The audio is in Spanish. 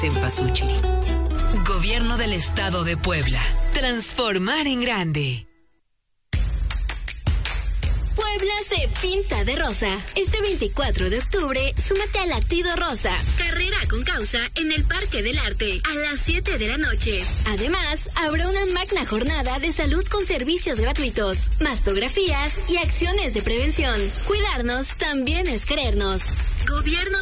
Cempasúchil. Gobierno del Estado de Puebla. Transformar en grande. Puebla se pinta de rosa. Este 24 de octubre, súmate a Latido Rosa, carrera con causa en el Parque del Arte, a las 7 de la noche. Además, habrá una magna jornada de salud con servicios gratuitos, mastografías y acciones de prevención. Cuidarnos también es creernos. Gobierno